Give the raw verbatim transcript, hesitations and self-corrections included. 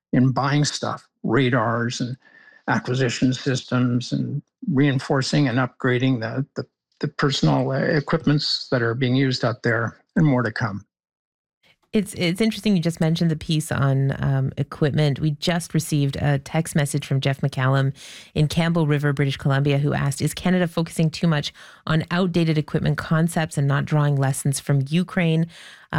in buying stuff, radars and acquisition systems, and reinforcing and upgrading the, the, the personal equipments that are being used out there, and more to come. It's it's interesting you just mentioned the piece on um, equipment. We just received a text message from Jeff McCallum in Campbell River, British Columbia, who asked, is Canada focusing too much on outdated equipment concepts and not drawing lessons from Ukraine?